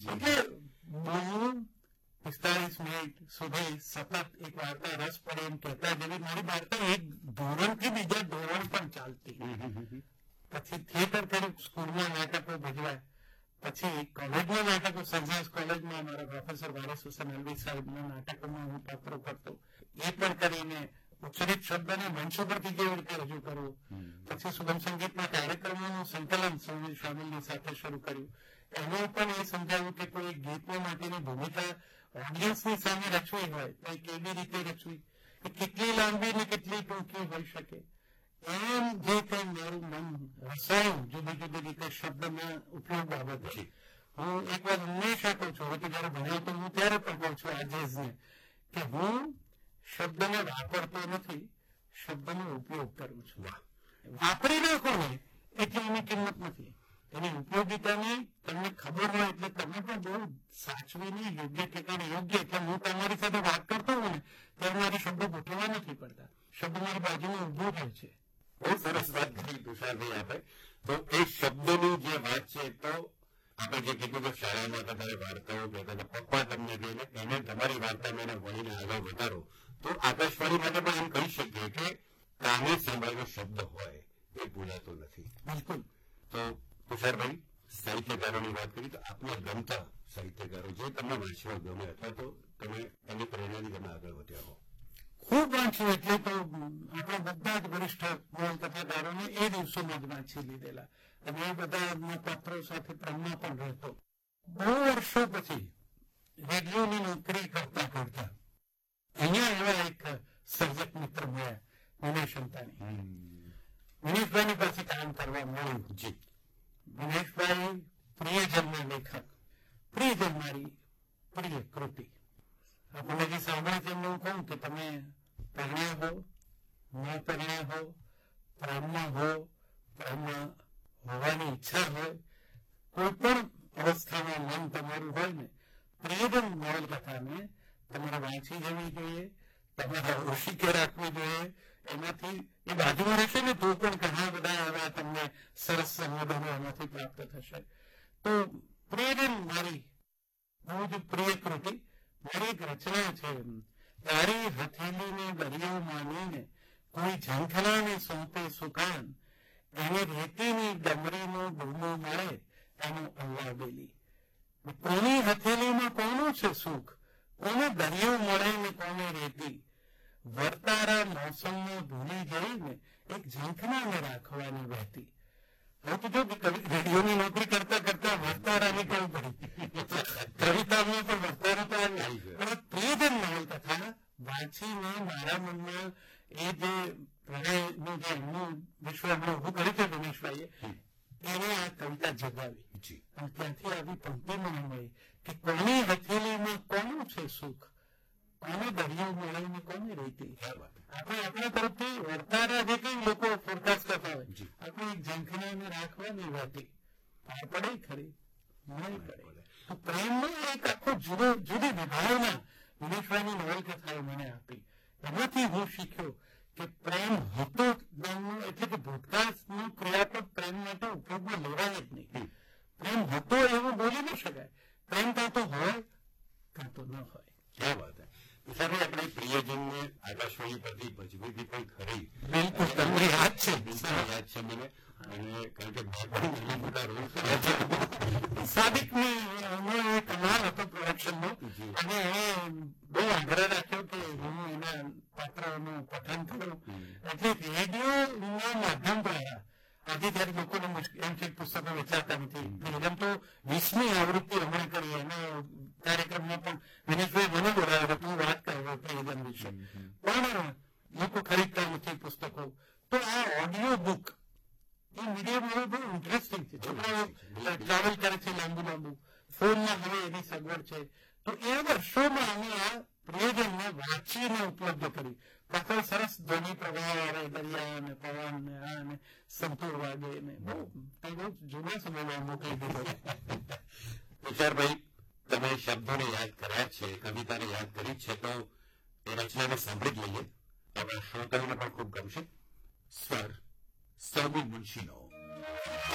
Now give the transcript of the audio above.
એટલે હું 45 મિનિટ સુધી સતત એક વાર્તા રસ પડે એમ કહેતા જેવી મારી વાર્તા એક ધોરણથી બીજા ધોરણ પણ ચાલતી. પછી થિયેટર કર્યું, સ્કૂલમાં નાટકો ભજવાય, પછી કોલેજમાં નાટકો, સર્જન્સ કોલેજમાં અમારા પ્રોફેસર વારિસ હુસેન અલવી સાહેબના નાટકોમાં હું પાત્રો કરતો. એ પણ કરીને ઉચ્ચરિત શબ્દને મંચ ઉપરથી કેવી રીતે રજૂ કરવું. પછી સુગમ સંગીતના કાર્યક્રમોનું સંકલન સુનિલ શામિલની સાથે શરૂ કર્યું. એમાં પણ એ સમજાવ્યું કે કોઈ ગીતના માટેની ભૂમિકા ઓડિયન્સની સામે રચવી હોય તો કેવી રીતે રચવી, એ કેટલી લાંબી ને કેટલી ટૂંકી હોઈ શકે. એમ જે કંઈ મારું મન રસાયું જુદી જુદી રીતે શબ્દના ઉપયોગ બાબતે હું એક વાર હંમેશા કહું છું, હવે તો જયારે ભણાવતો હું ત્યારે પણ કહું છું આજેઝને કે હું શબ્દને વાપરતો નથી, શબ્દનો ઉપયોગ કરું છું. વાપરી નાખો ને એટલે એની કિંમત નથી, એની ઉપયોગિતાની તમને ખબર હોય એટલે તમે પણ બહુ સાચવીને યોગ્ય ઠેકાણે યોગ્ય. એટલે હું તમારી સાથે વાત કરતો હોઉં ને ત્યારે મારી શબ્દો ગોઠવવા નથી પડતા, શબ્દ મારી બાજુમાં ઉભો થાય છે. બહુ સરસ વાત કરી તુષારભાઈ આપે. તો એ શબ્દની જે વાત છે, તો આપણે જે કીધું કે શાળામાં તમારે વાર્તાઓ કહેતા હતા, પપ્પા તમને કહીને એને તમારી વાર્તા મેં વળીને આગળ વધારો, તો આકાશવાણી માટે પણ એમ કહી શકીએ કે કાને સાંભળેલો શબ્દ હોય એ ભૂલાતો નથી. બિલકુલ. તો તુષારભાઈ, સાહિત્યકારોની વાત કરી તો આપના ગમતા સાહિત્યકારો જે તમને વાંચવા ગમે અથવા તો તમે એની પ્રેરણાથી તમે આગળ વધ્યા હો? ખૂબ વાંચ્યું એટલે તો આપણે બધા જ વરિષ્ઠ નવલકથાકારોને એ દિવસોમાં જ વાંચી લીધેલા અને એ બધા પાત્રો સાથે પ્રેમમાં પણ રહેતો. બહુ વર્ષો પછી રેડિયોની નોકરી કરતા કરતા અહીંયા એવા એક સર્જક મિત્ર મળ્યા, દિનેશ અંતાણી. દિનેશભાઈની પાસે કામ કરવા મળ્યું. જી. દિનેશભાઈ પ્રિયજનના લેખક. પ્રિયજન મારી પ્રિય કૃતિ. આપણને જે સાંભળે છે એમને હું કહું કે તમે પરણ્યા હો, ન પરણ્યા હો, પ્રેમમાં હો, પ્રેમમાં હોવાની ઈચ્છા હોય, કોઈ પણ અવસ્થામાં મન તમારું હોય ને, પ્રિયજન નવલકથાને તમારે વાંચી જવી જોઈએ, તમારે ઓશિકે રાખવી જોઈએ. એમાંથી એ બાજુમાં રહેશે ને તો પણ ઘણા બધા એવા તમને સરસ સંબોધનો એમાંથી પ્રાપ્ત થશે. તો પ્રિયજન મારી બહુ જ પ્રિય કૃતિ. મારી એક રચના છે, તારી હથેલીને દરિયો માનીને કોઈ ઝંખનાને સોંપે સુકાન, એને રેતીની ડમરીનો ડૂમો મળે એનો અલ્લાબેલી. કોની હથેલીમાં કોનું છે સુખ, કોને દરિયો મળે ને કોને રેતી, વર્તારા મોસમનો ભૂલી જઈને એક ઝંખનાને રાખવાની વહેતી. હવે તો જો રેડિયોની નોકરી કરતા કરતા વર્તારાની કેવું પડી, કવિતામાં પણ વર્તારા તો આવી. પ્રિયજન નવલકથા વાંચીને મારા મનમાં એ જે પ્રણયનું જે એમનું વિશ્વ એમણે ઉભું કર્યું છે દિનેશભાઈએ, એને આ કવિતા જગાવી. અને ત્યાંથી આવી પંક્તિ મને મળી કે કોની હથેલીમાં કોનું છે સુખ, કોને દરિયો મળીને કોને રેતી. આપણે આપણા તરફથી વર્તારા જે કઈ લોકો ફોરકાસ્ટ કરતા હોય, આપણે એક ઝંખનાને રાખવાની વાતી પાર પડે ખરી નહીં પડે. તો પ્રેમનો એક આખો જુદી વિભાવના દિનેશભાઈની નવલકથાએ મને આપી. એમાંથી હું શીખ્યો કે પ્રેમ હતો એટલે કે ભૂતકાળનો ક્રિયાપદ પ્રેમ માટે ઉપયોગમાં લેવાય જ નહીં. પ્રેમ હતો એવું બોલી ન શકાય. પ્રેમ કાં તો હોય કાં તો ન હોય. ક્યાં વાત હે. તુષારભાઈ, આપણે પ્રિયજનને આકાશવાણી પરથી ભજવી પણ ખરી. બિલકુલ, તમને યાદ છે? યાદ છે મને. અને કારણ કે મેં પણ ઘણા મોટા રોલ કર્યા છે. સાદિકનો એક કમાલ હતો પ્રોડક્શનનો, અને એને બહુ આગ્રહ રાખ્યો કે હું એના પાત્રનું પઠન કરું. એટલે રેડિયોના માધ્યમ દ્વારા આજે જયારે લોકોને એમ છે પુસ્તકો વેચાતા નથી, એમ તો 20મી આવૃત્તિ હમણાં કરી એના કાર્યક્રમમાં પણ દિનેશભાઈ મને બોલાવ્યો હું વાત કર્યો પ્રિયજન વિશે, પણ લોકો ખરીદતા નથી પુસ્તકો. તો આ ઓડિયો બુક એ મીડિયમ હવે બહુ ઇન્ટરેસ્ટિંગ છે. છોકરાઓ ટ્રાવેલ કરે છે લાંબુ, ફોનમાં હવે એની સગવડ છે. તો એ વર્ષોમાં અમે આ પ્રિયજનને વાંચીને ઉપલબ્ધ કરી. પાછળ સરસ ધ્વનિ પ્રવાહ આવે, દરિયા ને પવન ને આ ને સંતૂર વાગે ને બહુ જૂના સમયમાં મોકલી દીધો. તુષારભાઈ, તમે શબ્દોને યાદ કર્યા છે, કવિતાને યાદ કરી છે, તો એ રચનાને સાંભળી જ લઈએ. આપણા શ્રોતાઓને પણ ખૂબ ગમશે. સ્વર સૌબિન મુનશીનો.